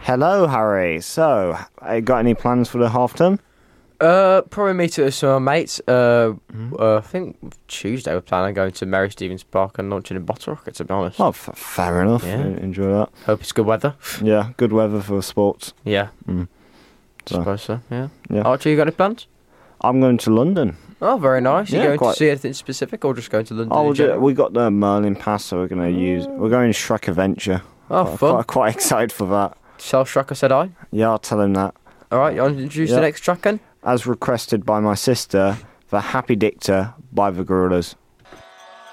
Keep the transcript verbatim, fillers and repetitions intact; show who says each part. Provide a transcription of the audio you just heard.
Speaker 1: Hello, Harry. So, uh, got any plans for the half term?
Speaker 2: Uh, probably meet with some of my mates. Uh, mm. uh, I think Tuesday we're planning on going to Mary Stevens Park and launching a bottle rocket, to be honest.
Speaker 1: Oh, f- fair enough.
Speaker 2: Yeah.
Speaker 1: Enjoy that.
Speaker 2: Hope it's good weather.
Speaker 1: Yeah, good weather for sports.
Speaker 2: Yeah.
Speaker 1: Mm.
Speaker 2: So. suppose so, yeah.
Speaker 1: yeah.
Speaker 2: Archie, you got any plans?
Speaker 1: I'm going to London.
Speaker 2: Oh, very nice.
Speaker 1: Yeah,
Speaker 2: you going
Speaker 1: quite...
Speaker 2: to see anything specific or just going to London?
Speaker 1: Oh, we'll we got the Merlin Pass, so we're going to use... We're going Shrek Adventure.
Speaker 2: Oh,
Speaker 1: quite,
Speaker 2: fun.
Speaker 1: Quite, quite excited for that.
Speaker 2: Tell Shrek said I.
Speaker 1: Yeah, I'll tell him that.
Speaker 2: All right, you want to introduce
Speaker 1: yeah.
Speaker 2: the next track then?
Speaker 1: As requested by my sister, The Happy Dictator by The Gorillas.